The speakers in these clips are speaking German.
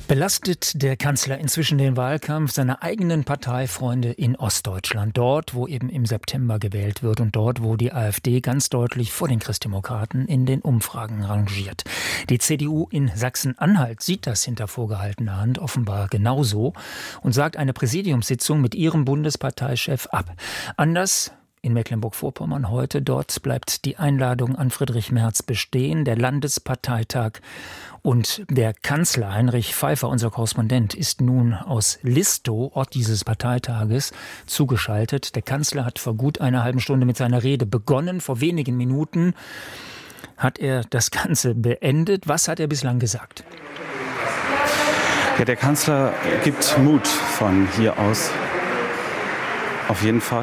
Belastet der Kanzler inzwischen den Wahlkampf seiner eigenen Parteifreunde in Ostdeutschland, dort, wo eben im September gewählt wird und dort, wo die AfD ganz deutlich vor den Christdemokraten in den Umfragen rangiert. Die CDU in Sachsen-Anhalt sieht das hinter vorgehaltener Hand offenbar genauso und sagt eine Präsidiumssitzung mit ihrem Bundesparteichef ab. Anders in Mecklenburg-Vorpommern heute. Dort bleibt die Einladung an Friedrich Merz bestehen. Der Landesparteitag und der Kanzler Heinrich Pfeiffer, unser Korrespondent, ist nun aus Listow, Ort dieses Parteitages, zugeschaltet. Der Kanzler hat vor gut einer halben Stunde mit seiner Rede begonnen. Vor wenigen Minuten hat er das Ganze beendet. Was hat er bislang gesagt? Ja, der Kanzler gibt Mut von hier aus. Auf jeden Fall.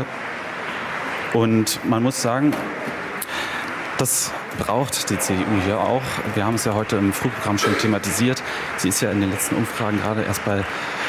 Und man muss sagen, das braucht die CDU hier auch. Wir haben es ja heute im Frühprogramm schon thematisiert. Sie ist ja in den letzten Umfragen gerade erst bei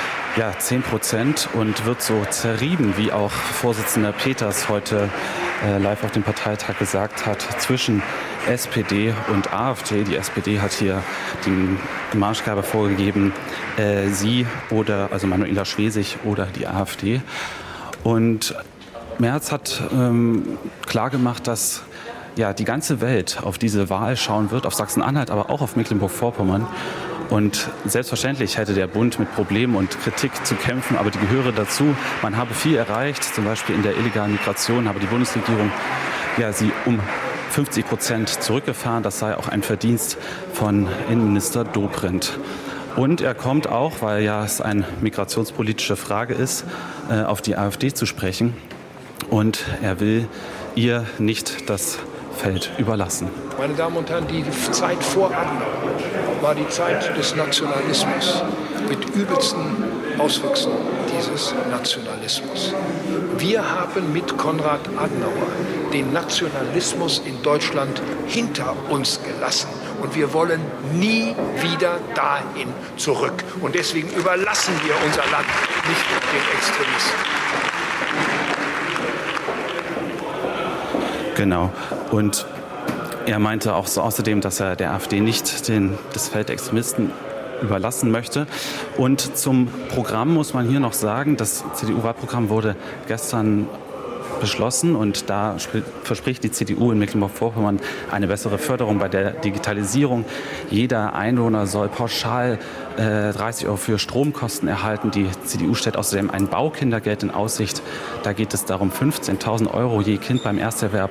10% und wird so zerrieben, wie auch Vorsitzender Peters heute live auf dem Parteitag gesagt hat, zwischen SPD und AfD. Die SPD hat hier die Marschgabe vorgegeben, sie oder also Manuela Schwesig oder die AfD. Und Merz hat klargemacht, dass die ganze Welt auf diese Wahl schauen wird, auf Sachsen-Anhalt, aber auch auf Mecklenburg-Vorpommern. Und selbstverständlich hätte der Bund mit Problemen und Kritik zu kämpfen, aber die gehöre dazu. Man habe viel erreicht, zum Beispiel in der illegalen Migration habe die Bundesregierung sie um 50% zurückgefahren. Das sei auch ein Verdienst von Innenminister Dobrindt. Und er kommt auch, weil es eine migrationspolitische Frage ist, auf die AfD zu sprechen. Und er will ihr nicht das Feld überlassen. Meine Damen und Herren, die Zeit vor Adenauer war die Zeit des Nationalismus mit übelsten Auswüchsen dieses Nationalismus. Wir haben mit Konrad Adenauer den Nationalismus in Deutschland hinter uns gelassen. Und wir wollen nie wieder dahin zurück. Und deswegen überlassen wir unser Land nicht den Extremisten. Genau. Und er meinte auch so außerdem, dass er der AfD nicht das Feld der Extremisten überlassen möchte. Und zum Programm muss man hier noch sagen, das CDU-Wahlprogramm wurde gestern beschlossen und da verspricht die CDU in Mecklenburg-Vorpommern eine bessere Förderung bei der Digitalisierung. Jeder Einwohner soll pauschal 30 € für Stromkosten erhalten. Die CDU stellt außerdem ein Baukindergeld in Aussicht. Da geht es darum, 15.000 € je Kind beim Ersterwerb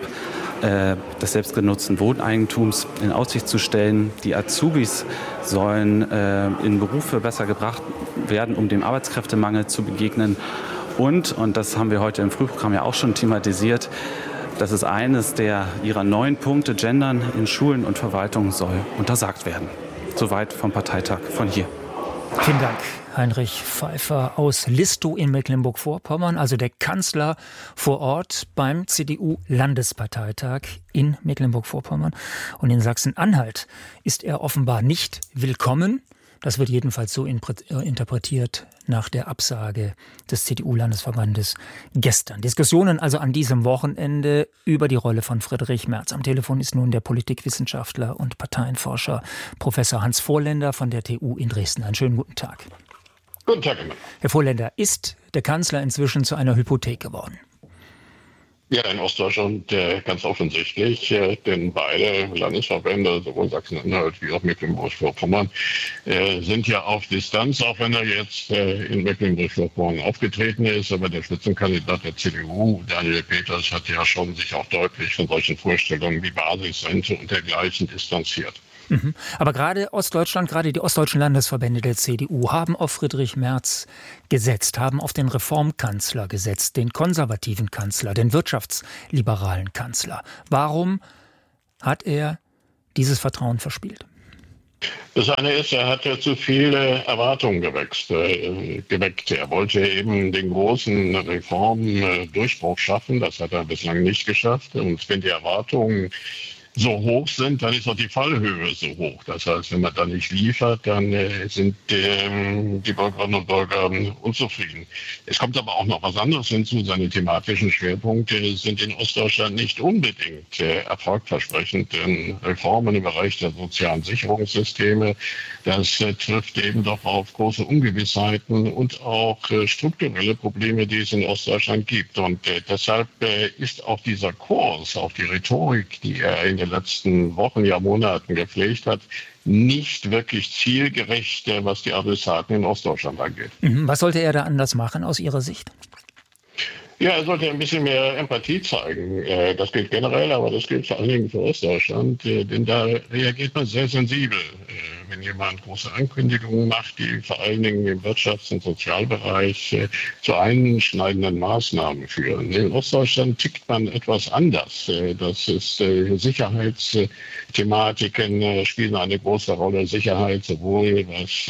des selbstgenutzten Wohneigentums in Aussicht zu stellen. Die Azubis sollen in Berufe besser gebracht werden, um dem Arbeitskräftemangel zu begegnen. Und das haben wir heute im Frühprogramm ja auch schon thematisiert, das ist eines ihrer 9 Punkte, Gendern in Schulen und Verwaltung soll untersagt werden. Soweit vom Parteitag von hier. Vielen Dank, Heinrich Pfeiffer aus Listow in Mecklenburg-Vorpommern, also der Kanzler vor Ort beim CDU-Landesparteitag in Mecklenburg-Vorpommern. Und in Sachsen-Anhalt ist er offenbar nicht willkommen. Das wird jedenfalls so interpretiert nach der Absage des CDU-Landesverbandes gestern. Diskussionen also an diesem Wochenende über die Rolle von Friedrich Merz. Am Telefon ist nun der Politikwissenschaftler und Parteienforscher Professor Hans Vorländer von der TU in Dresden. Einen schönen guten Tag. Guten Tag. Herr Vorländer, ist der Kanzler inzwischen zu einer Hypothek geworden? Ja, in Ostdeutschland ganz offensichtlich, denn beide Landesverbände, sowohl Sachsen-Anhalt wie auch Mecklenburg-Vorpommern, sind ja auf Distanz, auch wenn er jetzt in Mecklenburg-Vorpommern aufgetreten ist. Aber der Spitzenkandidat der CDU, Daniel Peters, hat ja schon sich auch deutlich von solchen Vorstellungen wie Basisrente und dergleichen distanziert. Aber gerade Ostdeutschland, gerade die ostdeutschen Landesverbände der CDU haben auf Friedrich Merz gesetzt, haben auf den Reformkanzler gesetzt, den konservativen Kanzler, den wirtschaftsliberalen Kanzler. Warum hat er dieses Vertrauen verspielt? Das eine ist, er hatte zu viele Erwartungen geweckt. Er wollte eben den großen Reformdurchbruch schaffen. Das hat er bislang nicht geschafft. Und wenn die Erwartungen so hoch sind, dann ist auch die Fallhöhe so hoch. Das heißt, wenn man da nicht liefert, dann sind die Bürgerinnen und Bürger unzufrieden. Es kommt aber auch noch was anderes hinzu. Seine thematischen Schwerpunkte sind in Ostdeutschland nicht unbedingt erfolgversprechend. Denn Reformen im Bereich der sozialen Sicherungssysteme, das trifft eben doch auf große Ungewissheiten und auch strukturelle Probleme, die es in Ostdeutschland gibt. Und deshalb ist auch dieser Kurs, auch die Rhetorik, die er in den letzten Wochen, Monaten gepflegt hat, nicht wirklich zielgerecht, was die Adressaten in Ostdeutschland angeht. Was sollte er da anders machen aus Ihrer Sicht? Ja, er sollte ein bisschen mehr Empathie zeigen. Das gilt generell, aber das gilt vor allen Dingen für Ostdeutschland, denn da reagiert man sehr sensibel. Wenn jemand große Ankündigungen macht, die vor allen Dingen im Wirtschafts- und Sozialbereich zu einschneidenden Maßnahmen führen. In Ostdeutschland tickt man etwas anders. Das ist Sicherheitsthematiken spielen eine große Rolle. Sicherheit sowohl was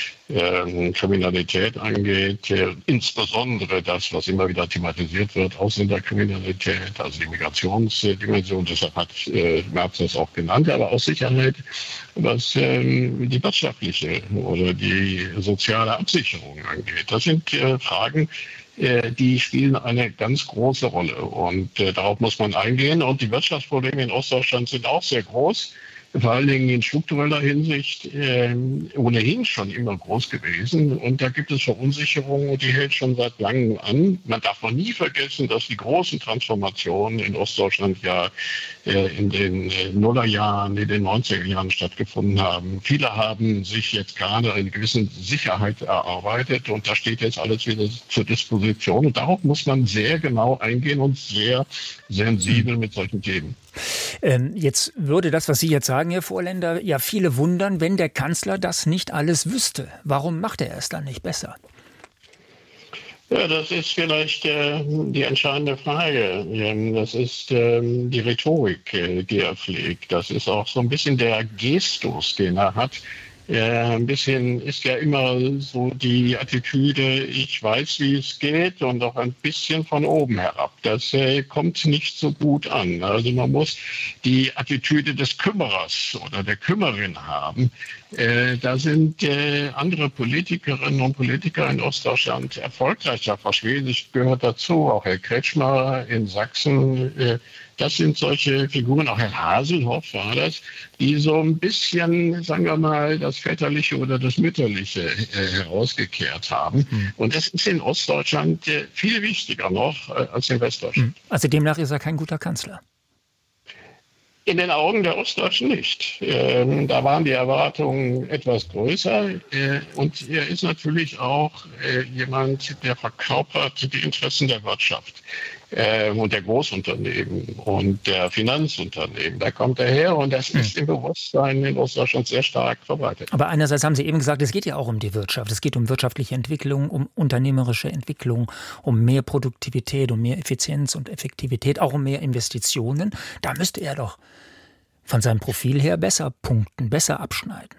Kriminalität angeht, insbesondere das, was immer wieder thematisiert wird, Ausländerkriminalität, also die Migrationsdimension, deshalb hat Merz das auch genannt, aber auch Sicherheit, was die wirtschaftliche oder die soziale Absicherung angeht. Das sind Fragen, die spielen eine ganz große Rolle und darauf muss man eingehen. Und die Wirtschaftsprobleme in Ostdeutschland sind auch sehr groß. Vor allen Dingen in struktureller Hinsicht ohnehin schon immer groß gewesen. Und da gibt es Verunsicherung und die hält schon seit langem an. Man darf noch nie vergessen, dass die großen Transformationen in Ostdeutschland in den Nullerjahren, in den 90er Jahren stattgefunden haben. Viele haben sich jetzt gerade eine gewisse Sicherheit erarbeitet und da steht jetzt alles wieder zur Disposition. Und darauf muss man sehr genau eingehen und sehr sensibel mit solchen Themen. Jetzt würde das, was Sie jetzt sagen, Herr Vorländer, ja viele wundern, wenn der Kanzler das nicht alles wüsste. Warum macht er es dann nicht besser? Ja, das ist vielleicht die entscheidende Frage. Das ist die Rhetorik, die er pflegt. Das ist auch so ein bisschen der Gestus, den er hat. Ein bisschen ist ja immer so die Attitüde, ich weiß, wie es geht und auch ein bisschen von oben herab. Das kommt nicht so gut an. Also man muss die Attitüde des Kümmerers oder der Kümmerin haben. Da sind andere Politikerinnen und Politiker in Ostdeutschland erfolgreicher. Frau Schwesig gehört dazu, auch Herr Kretschmer in Sachsen. Das sind solche Figuren, auch Herr Haselhoff war das, die so ein bisschen, sagen wir mal, das Väterliche oder das Mütterliche herausgekehrt haben. Und das ist in Ostdeutschland viel wichtiger noch als in Westdeutschland. Also demnach ist er kein guter Kanzler. In den Augen der Ostdeutschen nicht. Da waren die Erwartungen etwas größer. Und er ist natürlich auch jemand, der verkörpert die Interessen der Wirtschaft und der Großunternehmen und der Finanzunternehmen. Da kommt er her und das ist im Bewusstsein in Ostdeutschland sehr stark verbreitet. Aber einerseits haben Sie eben gesagt, es geht ja auch um die Wirtschaft. Es geht um wirtschaftliche Entwicklung, um unternehmerische Entwicklung, um mehr Produktivität, um mehr Effizienz und Effektivität, auch um mehr Investitionen. Da müsste er doch von seinem Profil her besser punkten, besser abschneiden.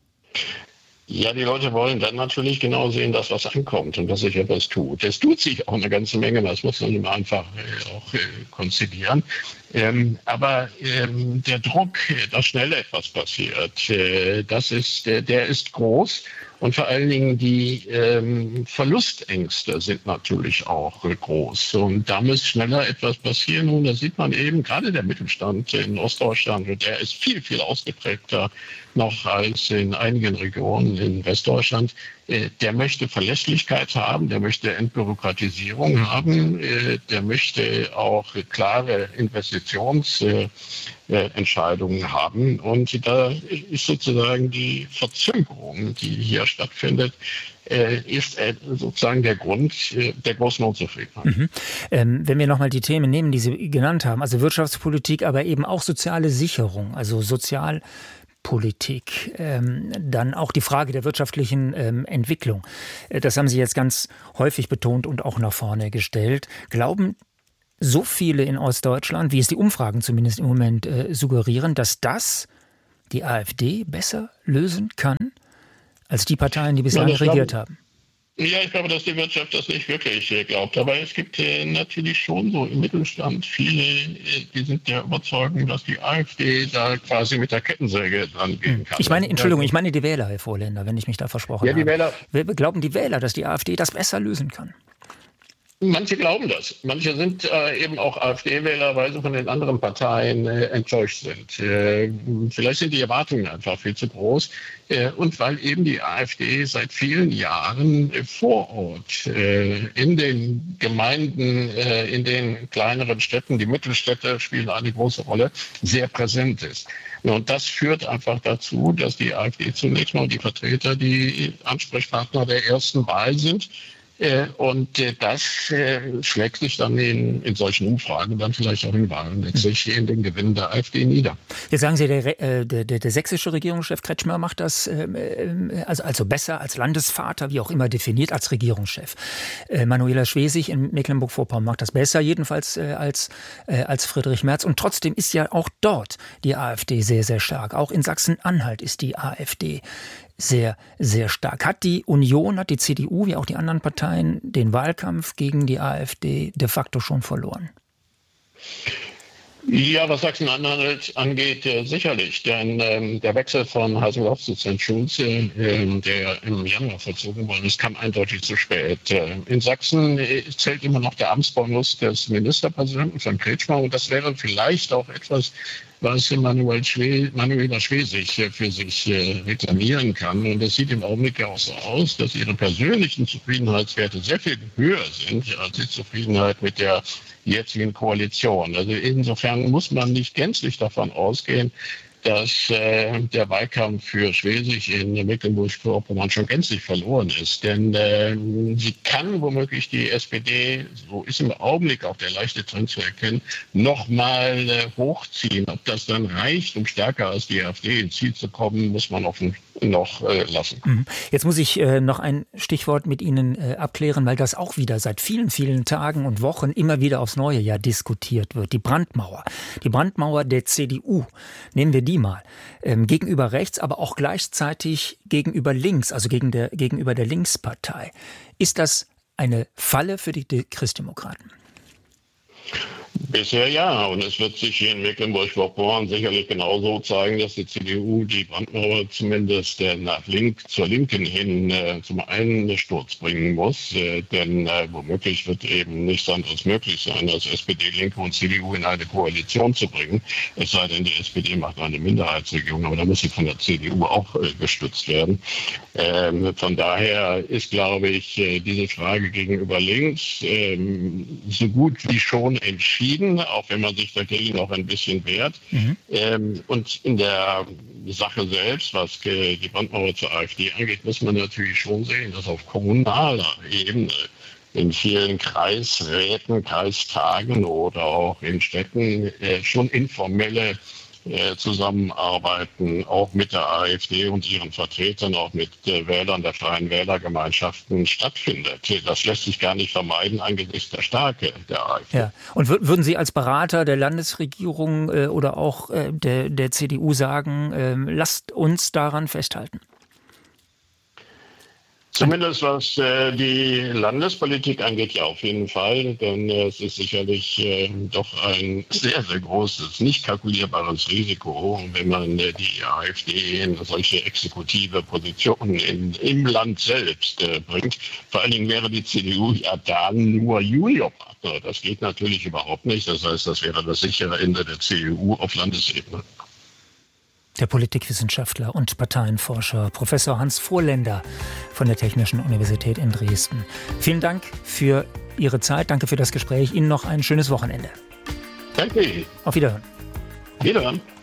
Ja, die Leute wollen dann natürlich genau sehen, dass was ankommt und dass sich etwas tut. Es tut sich auch eine ganze Menge, das muss man immer einfach auch konzidieren. Aber der Druck, dass schnell etwas passiert, der ist groß. Und vor allen Dingen die Verlustängste sind natürlich auch groß. Und da muss schneller etwas passieren. Und da sieht man eben, gerade der Mittelstand in Ostdeutschland, der ist viel, viel ausgeprägter noch als in einigen Regionen in Westdeutschland. Der möchte Verlässlichkeit haben, der möchte Entbürokratisierung haben, der möchte auch klare Investitionsentscheidungen haben. Und da ist sozusagen die Verzögerung, die hier stattfindet, ist sozusagen der Grund der großen Unzufriedenheit. Wenn wir nochmal die Themen nehmen, die Sie genannt haben, also Wirtschaftspolitik, aber eben auch soziale Sicherung, also Sozialpolitik, dann auch die Frage der wirtschaftlichen Entwicklung. Das haben Sie jetzt ganz häufig betont und auch nach vorne gestellt. Glauben so viele in Ostdeutschland, wie es die Umfragen zumindest im Moment suggerieren, dass das die AfD besser lösen kann als die Parteien, die bislang regiert haben? Ja, ich glaube, dass die Wirtschaft das nicht wirklich glaubt. Aber es gibt natürlich schon so im Mittelstand viele, die sind der Überzeugung, dass die AfD da quasi mit der Kettensäge dran gehen kann. Ich meine die Wähler, Herr Vorländer, wenn ich mich da versprochen habe. Wähler. Glauben die Wähler, dass die AfD das besser lösen kann? Manche glauben das. Manche sind eben auch AfD-Wähler, weil sie von den anderen Parteien enttäuscht sind. Vielleicht sind die Erwartungen einfach viel zu groß. Und weil eben die AfD seit vielen Jahren vor Ort in den Gemeinden, in den kleineren Städten, die Mittelstädte spielen eine große Rolle, sehr präsent ist. Und das führt einfach dazu, dass die AfD zunächst mal die Vertreter, die Ansprechpartner der ersten Wahl sind. Und das schlägt sich dann in solchen Umfragen dann vielleicht auch in Wahlen letztlich in den Gewinn der AfD nieder. Jetzt sagen Sie, der sächsische Regierungschef Kretschmer macht das also besser als Landesvater, wie auch immer definiert, als Regierungschef. Manuela Schwesig in Mecklenburg-Vorpommern macht das besser, jedenfalls als Friedrich Merz. Und trotzdem ist ja auch dort die AfD sehr, sehr stark. Auch in Sachsen-Anhalt ist die AfD sehr, sehr stark. Hat die Union, hat die CDU, wie auch die anderen Parteien, den Wahlkampf gegen die AfD de facto schon verloren? Ja, was Sachsen-Anhalt angeht, sicherlich. Denn der Wechsel von Haseloff zu Zenschulze, der im Januar vollzogen worden ist, kam eindeutig zu spät. In Sachsen zählt immer noch der Amtsbonus des Ministerpräsidenten von Kretschmer. Und das wäre vielleicht auch etwas, was Manuela Schwesig für sich reklamieren kann. Und es sieht im Augenblick ja auch so aus, dass ihre persönlichen Zufriedenheitswerte sehr viel höher sind als die Zufriedenheit mit der jetzigen Koalition. Also insofern muss man nicht gänzlich davon ausgehen, dass der Wahlkampf für Schwesig in Mecklenburg-Vorpommern schon gänzlich verloren ist. Denn sie kann womöglich die SPD, so ist im Augenblick auch der leichte Trend zu erkennen, nochmal hochziehen. Ob das dann reicht, um stärker als die AfD ins Ziel zu kommen, muss man offen noch lassen. Jetzt muss ich noch ein Stichwort mit Ihnen abklären, weil das auch wieder seit vielen, vielen Tagen und Wochen immer wieder aufs neue Jahr diskutiert wird. Die Brandmauer. Die Brandmauer der CDU. Nehmen wir die mal. Gegenüber rechts, aber auch gleichzeitig gegenüber links, also gegenüber der Linkspartei. Ist das eine Falle für die Christdemokraten? Bisher ja, und es wird sich hier in Mecklenburg-Vorpommern sicherlich genauso zeigen, dass die CDU die Brandmauer zumindest zur Linken hin zum Einsturz bringen muss. Denn womöglich wird eben nichts anderes möglich sein, als SPD, Linke und CDU in eine Koalition zu bringen. Es sei denn, die SPD macht eine Minderheitsregierung, aber da muss sie von der CDU auch gestützt werden. Von daher ist, glaube ich, diese Frage gegenüber links so gut wie schon entschieden, auch wenn man sich dagegen auch ein bisschen wehrt. Und in der Sache selbst, was die Brandmauer zur AfD angeht, muss man natürlich schon sehen, dass auf kommunaler Ebene in vielen Kreisräten, Kreistagen oder auch in Städten schon informelle Zusammenarbeiten auch mit der AfD und ihren Vertretern, auch mit Wählern der Freien Wählergemeinschaften stattfindet. Das lässt sich gar nicht vermeiden angesichts der Stärke der AfD. Ja. Und würden Sie als Berater der Landesregierung oder auch der CDU sagen, lasst uns daran festhalten? Zumindest was die Landespolitik angeht, ja auf jeden Fall, denn es ist sicherlich doch ein sehr, sehr großes, nicht kalkulierbares Risiko, wenn man die AfD in solche exekutive Positionen im Land selbst bringt. Vor allen Dingen wäre die CDU ja dann nur Juniorpartner. Das geht natürlich überhaupt nicht. Das heißt, das wäre das sichere Ende der CDU auf Landesebene. Der Politikwissenschaftler und Parteienforscher Professor Hans Vorländer von der Technischen Universität in Dresden. Vielen Dank für Ihre Zeit, danke für das Gespräch. Ihnen noch ein schönes Wochenende. Danke. Auf Wiederhören. Wiederhören.